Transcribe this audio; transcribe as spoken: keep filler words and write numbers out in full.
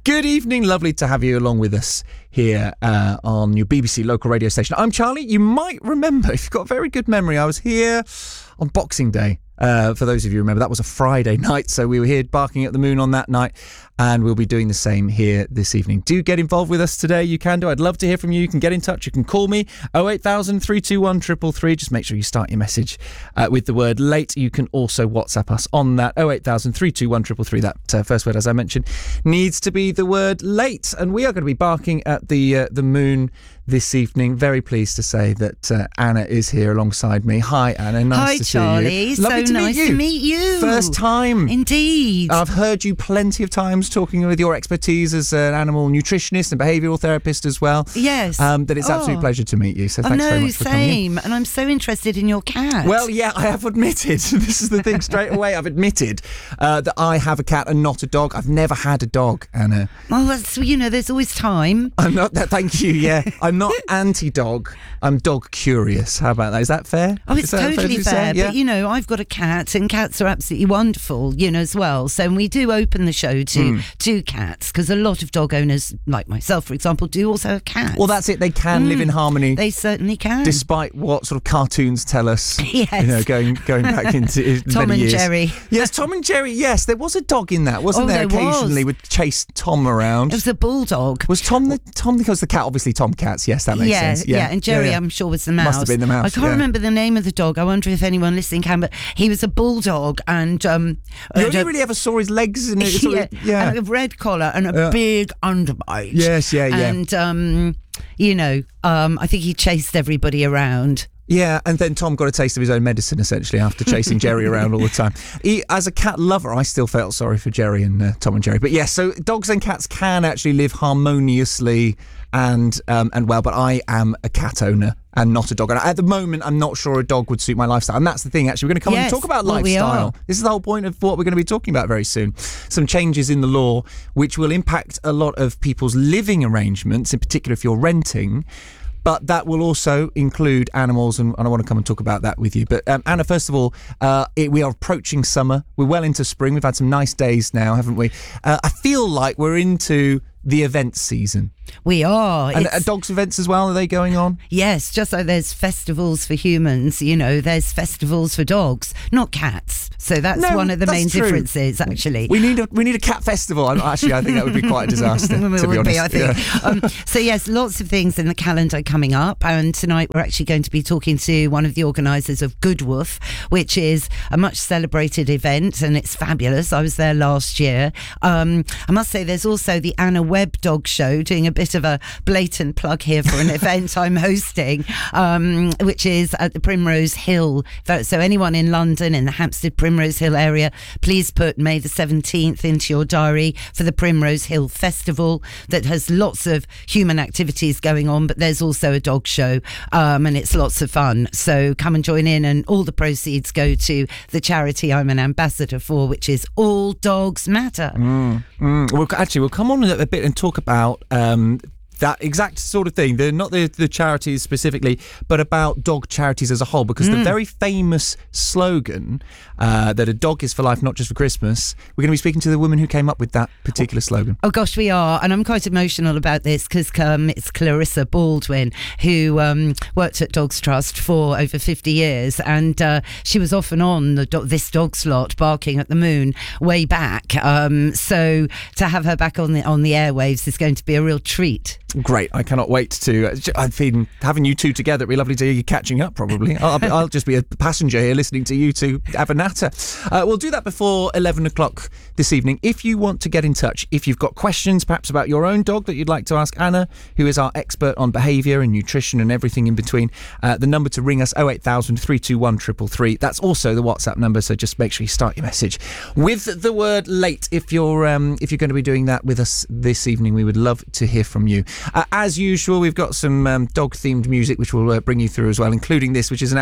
Good evening, lovely to have you along with us here uh, on your B B C local radio station. I'm Charlie. You might remember, if you've got a very good memory, I was here on Boxing Day. Uh, for those of you who remember, that was a Friday night, so we were here barking at the moon on that night, and we'll be doing the same here this evening. Do get involved with us today. You can do. I'd love to hear from you. You can get in touch. You can call me oh eight thousand, three two one, three three three. Just make sure you start your message uh, with the word late. You can also WhatsApp us on that oh eight thousand, three two one, three three three. That uh, first word, as I mentioned, needs to be the word late, and we are going to be barking at the uh, the moon this evening. Very pleased to say that uh, Anna is here alongside me. Hi, Anna. Nice Hi, to Charlie. see you. Lovely so to nice meet you. to meet you. First time. Indeed. I've heard you plenty of times talking with your expertise as an animal nutritionist and behavioural therapist as well. Yes. Um, that it's oh. absolute pleasure to meet you. So I thanks know, very much for coming in. same. And I'm so interested in your cat. Well, yeah, I have admitted. This is the thing straight away. I've admitted uh, that I have a cat and not a dog. I've never had a dog, Anna. Well, that's, you know, there's always time. I'm not that. Thank you. Yeah, I'm not anti-dog. I'm dog curious. How about that? Is that fair? Oh, it's Is that totally to fair. say? Yeah? But, you know, I've got a cat and cats are absolutely wonderful, you know, as well. So we do open the show to, Mm. to cats because a lot of dog owners, like myself, for example, do also have cats. Well, that's it. They can Mm. live in harmony. They certainly can. Despite what sort of cartoons tell us, Yes. you know, going going back into Tom many and years. Jerry. Yes, Tom and Jerry. Yes, there was a dog in that, wasn't Oh, there? there Occasionally was. would chase Tom around. It was a bulldog. Was Tom the Tom because the cat? Obviously, Tomcats. Yes, that makes yeah, sense. Yeah, Yeah, and Jerry, yeah, yeah. I'm sure, was the mouse. Must have been the mouse, I can't yeah. remember the name of the dog. I wonder if anyone listening can, but he was a bulldog, and um, You and only a- really ever saw his legs and it. Sort yeah, of, yeah. and a red collar and a Yeah. big underbite. Yes, yeah, yeah. And um, you know, um, I think he chased everybody around. Yeah, and then Tom got a taste of his own medicine, essentially, after chasing Jerry around all the time. He, as a cat lover, I still felt sorry for Jerry and uh, Tom and Jerry. But yes, so dogs and cats can actually live harmoniously and um, and well, but I am a cat owner and not a dog owner. At the moment, I'm not sure a dog would suit my lifestyle. And that's the thing, actually. We're going to come Yes, and talk about well, we lifestyle. are. This is the whole point of what we're going to be talking about very soon. Some changes in the law which will impact a lot of people's living arrangements, in particular if you're renting. But that will also include animals, and, and I want to come and talk about that with you. But um, Anna, first of all, uh, it, we are approaching summer. We're well into spring. We've had some nice days now, haven't we? Uh, I feel like we're into the event season. We are. And It's- uh, dogs events as well, are they going on? Yes, just like there's festivals for humans, you know, there's festivals for dogs, not cats. So that's No, one of the that's main true. differences, actually. We need a we need a cat festival. I'm, actually, I think that would be quite a disaster, It to be would honest. be, I think. Yeah. um, so yes, lots of things in the calendar coming up, and tonight we're actually going to be talking to one of the organisers of Good Woof, which is a much celebrated event, and it's fabulous. I was there last year. Um, I must say, there's also the Anna Webb Dog Show, doing a bit of a blatant plug here for an event I'm hosting, um, which is at the Primrose Hill. So anyone in London, in the Hampstead Primrose Hill area, please put May the seventeenth into your diary for the Primrose Hill Festival that has lots of human activities going on, but there's also a dog show, um, and it's lots of fun. So come and join in, and all the proceeds go to the charity I'm an ambassador for, which is All Dogs Matter. Mm, mm. Well, actually, we'll come on a bit and talk about um, that exact sort of thing. They're not the, the charities specifically, but about dog charities as a whole, because Mm. the very famous slogan uh, that a dog is for life, not just for Christmas, we're going to be speaking to the woman who came up with that particular slogan. Oh gosh, we are, and I'm quite emotional about this because um, it's Clarissa Baldwin, who um, worked at Dogs Trust for over fifty years, and uh, she was off and on the do- this dog slot, barking at the moon, way back. Um, so to have her back on the on the airwaves is going to be a real treat. Great, I cannot wait to. I've been having you two together. It'd be lovely to hear you catching up, probably. I'll, be, I'll just be a passenger here listening to you two have a natter. Uh, we'll do that before eleven o'clock this evening. If you want to get in touch, if you've got questions perhaps about your own dog that you'd like to ask Anna, who is our expert on behaviour and nutrition and everything in between, uh, the number to ring us, oh eight thousand, three two one, three three three. That's also the WhatsApp number, so just make sure you start your message with the word late. If you're, um, if you're going to be doing that with us this evening, we would love to hear from you. Uh, as usual, we've got some um, dog-themed music which we'll uh, bring you through as well, including this, which is an